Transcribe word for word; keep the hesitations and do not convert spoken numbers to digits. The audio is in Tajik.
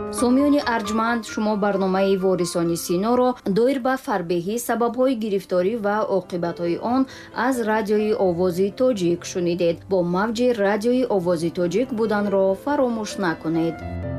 سومیون ارجمند، شما برنامه وارثان سیناро доир ба фарбеҳӣ сабабҳои гирифторӣ ва оқибатҳои он аз радиои овози тоҷик шунидед. бо мавҷи радиои овози тоҷик буданро фаромӯш накунед.